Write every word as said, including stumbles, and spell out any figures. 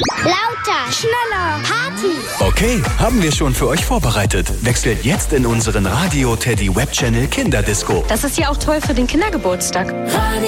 Lauter, schneller, Party. Okay, haben wir schon für euch vorbereitet. Wechselt jetzt in unseren Radio Teddy Web Channel Kinderdisco. Das ist ja auch toll für den Kindergeburtstag.